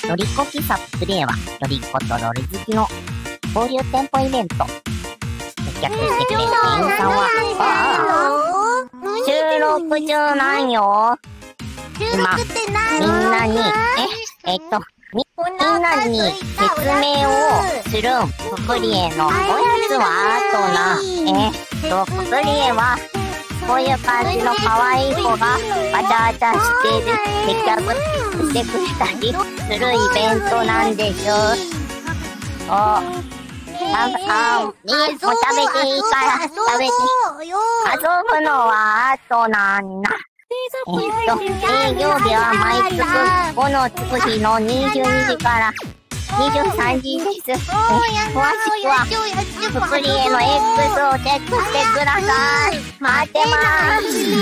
ロリコ喫茶プレイは、ロリコとロール好きの交流店舗イベント。接客してくれる店員さんは、収録中なんよ。今、みんなに、みんなに説明をするん。ププリエのおやつはププリエは、こういう感じの可愛い子がわちゃわちゃしてる、接客してくれたりするイベントなんです。もう食べていいから、食べて。遊ぶのは後なんだ。営業日は毎月5のつく日の22時から23時です。詳しくは、ププリエの X をチェックしてください。待ってます。